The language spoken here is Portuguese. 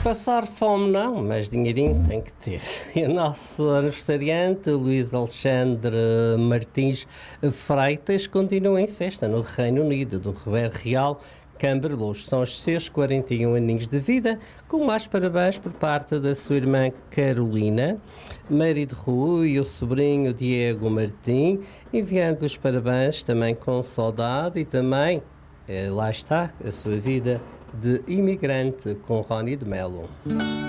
Passar fome não, mas dinheirinho tem que ter. E o nosso aniversariante, Luís Alexandre Martins Freitas, continua em festa no Reino Unido, do Roberto Real Camberlouros. São os seus 41 aninhos de vida, com mais parabéns por parte da sua irmã Carolina, marido Rui e o sobrinho Diego Martim, enviando os parabéns também com saudade e também, lá está, a sua vida de imigrante com Rony de Melo.